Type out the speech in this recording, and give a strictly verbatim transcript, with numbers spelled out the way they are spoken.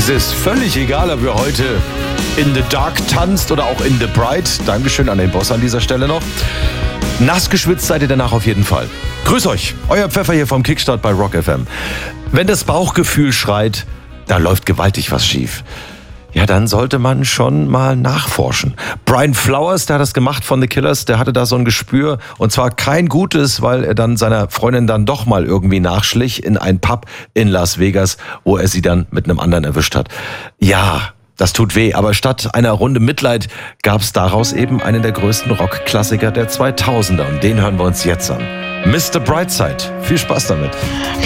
Es ist völlig egal, ob ihr heute in the dark tanzt oder auch in the bright. Dankeschön an den Boss an dieser Stelle noch. Nass geschwitzt seid ihr danach auf jeden Fall. Grüß euch, euer Pfeffer hier vom Kickstart bei Rock F M. Wenn das Bauchgefühl schreit, da läuft gewaltig was schief. Ja, dann sollte man schon mal nachforschen. Brian Flowers, der hat das gemacht von The Killers, der hatte da so ein Gespür. Und zwar kein gutes, weil er dann seiner Freundin dann doch mal irgendwie nachschlich in ein Pub in Las Vegas, wo er sie dann mit einem anderen erwischt hat. Ja, das tut weh, aber statt einer Runde Mitleid gab es daraus eben einen der größten Rockklassiker der zweitausender. Und den hören wir uns jetzt an. Mister Brightside. Viel Spaß damit.